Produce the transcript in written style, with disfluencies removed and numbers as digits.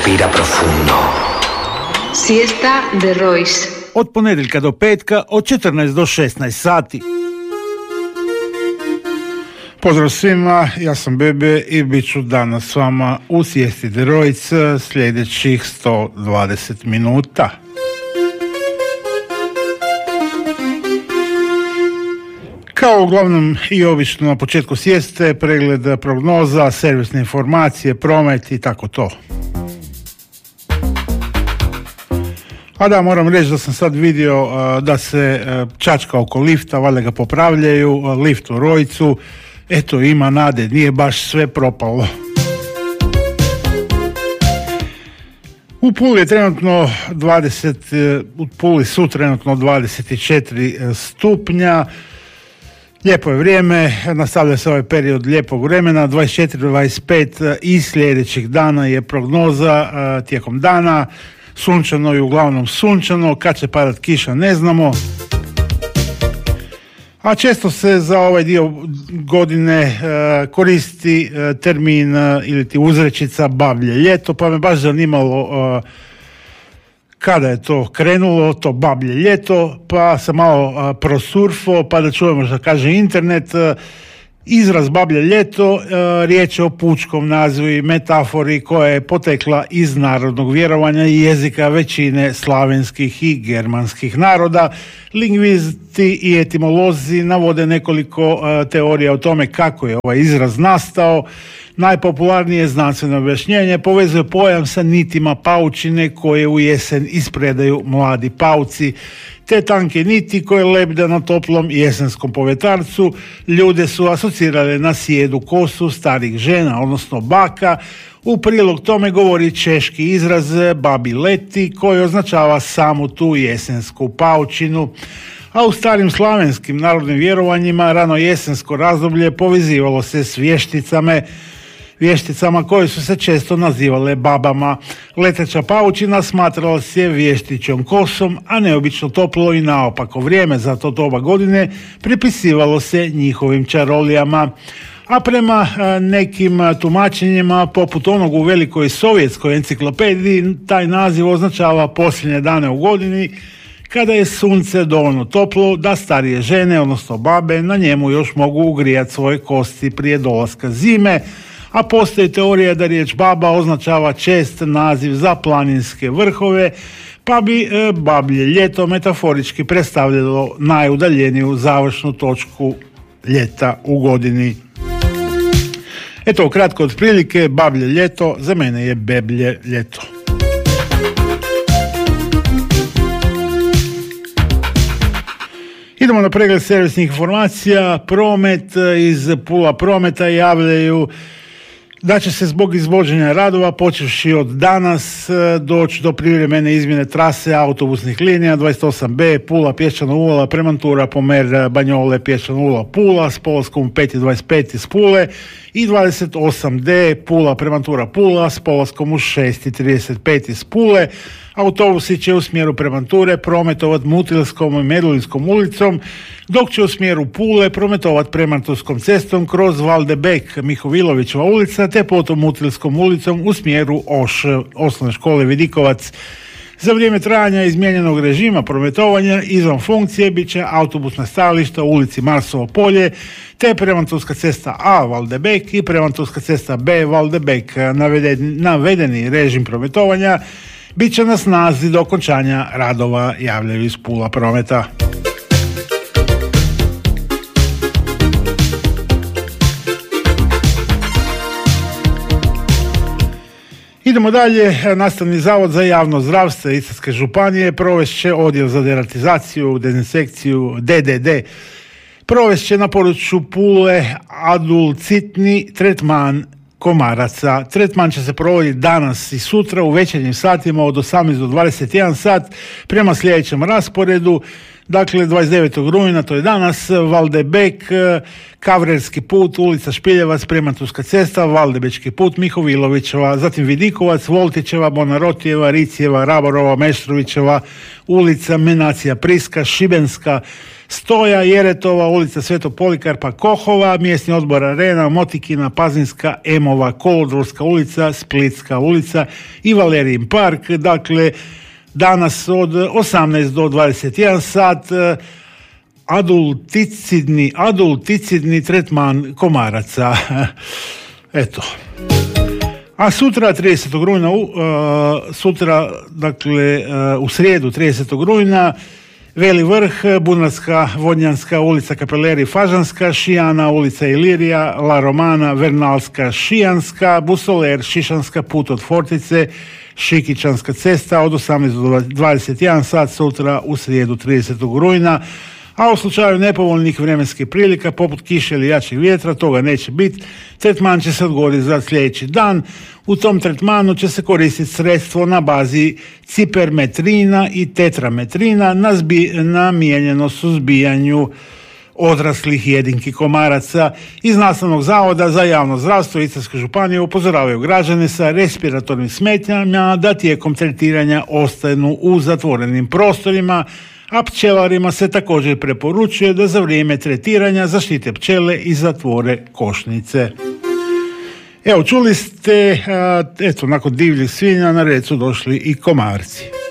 Respira profundo. Siesta de Royce. Od ponedjeljka do petka od 14 do 16 sati. Pozdrav svima, ja sam Bebe i bit ću danas s vama u Sjesti de Royce sljedećih 120 minuta. Kao uglavnom i obično na početku sjeste, pregled prognoza, servisne informacije, promet i tako to. A da, moram reći da sam sad vidio da se čačka oko lifta, valjda ga popravljaju, lift u Rojcu, eto ima nade, nije baš sve propalo. U Puli je trenutno u Puli su trenutno 24 stupnja, lijepo je vrijeme, nastavlja se ovaj period lijepog vremena, 24-25 i sljedećih dana je prognoza tijekom dana, sunčano i uglavnom sunčano, kad će padat kiša ne znamo. A često se za ovaj dio godine koristi termin ili ti uzrečica bablje ljeto, pa me baš zanimalo kada je to krenulo, to bablje ljeto, pa sam malo prosurfo, pa da čujemo što kaže internet. Izraz bablje ljeto riječ je o pučkom nazivu i metafori koja je potekla iz narodnog vjerovanja i jezika većine slavenskih i germanskih naroda. Lingvisti i etimolozi navode nekoliko teorija o tome kako je ovaj izraz nastao. Najpopularnije znanstveno objašnjenje povezuje pojam sa nitima paučine koje u jesen ispredaju mladi pauci. Te tanke niti koje lebde na toplom jesenskom povetarcu ljude su asocirale na sjedu kosu starih žena, odnosno baka. U prilog tome govori češki izraz babi leti koji označava samu tu jesensku paučinu. A u starim slavenskim narodnim vjerovanjima rano jesensko razdoblje povezivalo se s vješticama koje su se često nazivale babama. Leteća paučina smatrala se vještićom kosom, a neobično toplo i naopako vrijeme za to doba godine pripisivalo se njihovim čarolijama. A prema nekim tumačenjima, poput onog u velikoj sovjetskoj enciklopediji, taj naziv označava posljednje dane u godini, kada je sunce dovoljno toplo da starije žene, odnosno babe, na njemu još mogu ugrijati svoje kosti prije dolaska zime. A postoji teorija da riječ baba označava čest naziv za planinske vrhove, pa bi bablje ljeto metaforički predstavljalo najudaljeniju završnu točku ljeta u godini. Eto, kratko otprilike, bablje ljeto za mene je beblje ljeto. Idemo na pregled servisnih informacija. Promet iz Pula Prometa javljaju da će se zbog izvođenja radova počevši od danas doći do privremene izmjene trase autobusnih linija 28B Pula Pješčano Uvala Premantura Pomer Banjole Pješčano Uvala Pula s polaskom 5.25 iz Pule i 28D Pula Premantura Pula s polaskom u 6.35 iz Pule. Autobusi će u smjeru Premanture prometovati Mutilskom i Medulinskom ulicom, dok će u smjeru Pule prometovati Premanturskom cestom kroz Valdebek, Mihovilovićeva ulica, te potom Mutilskom ulicom u smjeru osnovne škole Vidikovac. Za vrijeme trajanja izmijenjenog režima prometovanja izvan funkcije bit će autobusna stajališta u ulici Marsovo polje, te Premanturska cesta A Valdebek i Premanturska cesta B Valdebek. Navedeni režim prometovanja bit će na snazi do okončanja radova, javljaju iz Pula Prometa. Idemo dalje. Nastavni zavod za javno zdravstvo Istarske županije provest će odjel za deratizaciju, dezinsekciju DDD. Provest će na području Pule adulcitni tretman komaraca. Tretman će se provoditi danas i sutra u večernjim satima od 18 do 21 sat prema sljedećem rasporedu. Dakle, 29. rujna, to je danas, Valdebek, Kavrerski put, ulica Špiljevac, Premanturska cesta, Valdebečki put, Mihovilovićeva, zatim Vidikovac, Voltićeva, Bonarotijeva, Ricijeva, Raborova, Meštrovićeva, ulica Menacija Priska, Šibenska, Stoja, Jeretova, ulica Svetog Polikarpa Kohova, mjesni odbor Arena, Motikina, Pazinska, Emova, Kolodvorska ulica, Splitska ulica i Valerijin park. Dakle, danas od 18 do 21 sat adulticidni tretman komaraca. Eto. A sutra 30. rujna, u srijedu 30. rujna, Veli Vrh, Bunarska, Vodnjanska ulica, Kapeleri Fažanska, Šijana ulica Ilirija, La Romana, Vernalska, Šijanska, Busoler, Šišanska, put od Fortice, Šikićanska cesta od 18 do 21 sat sutra u srijedu 30. rujna. A u slučaju nepovoljnih vremenskih prilika, poput kiše ili jačeg vjetra, toga neće biti. Tretman će se odgoditi za sljedeći dan. U tom tretmanu će se koristiti sredstvo na bazi cipermetrina i tetrametrina namijenjeno suzbijanju odraslih jedinki komaraca. Iz Nastavnog zavoda za javno zdravstvo Istarske županije upozoravaju građane sa respiratornim smetnjama da tijekom tretiranja ostanu u zatvorenim prostorima, a pčelarima se također preporučuje da za vrijeme tretiranja zaštite pčele i zatvore košnice. Evo, čuli ste, nakon divljih svinja na red su došli i komarci.